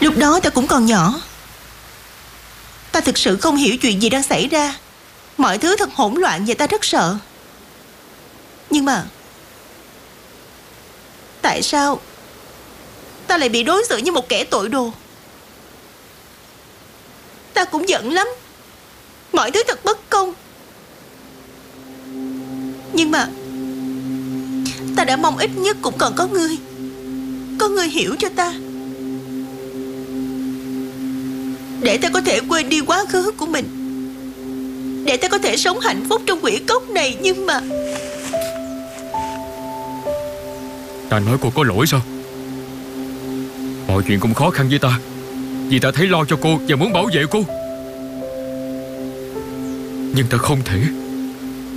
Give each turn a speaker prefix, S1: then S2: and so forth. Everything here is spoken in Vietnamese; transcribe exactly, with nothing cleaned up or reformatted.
S1: Lúc đó ta cũng còn nhỏ. Ta thực sự không hiểu chuyện gì đang xảy ra. Mọi thứ thật hỗn loạn và ta rất sợ. Nhưng mà tại sao ta lại bị đối xử như một kẻ tội đồ? Ta cũng giận lắm. Mọi thứ thật bất công. Nhưng mà ta đã mong ít nhất cũng còn có ngươi. Có ngươi hiểu cho ta, để ta có thể quên đi quá khứ của mình, để ta có thể sống hạnh phúc trong quỷ cốc này. Nhưng mà
S2: Ta nói cô có lỗi sao? Mọi chuyện cũng khó khăn với ta, vì ta thấy lo cho cô và muốn bảo vệ cô. Nhưng ta không thể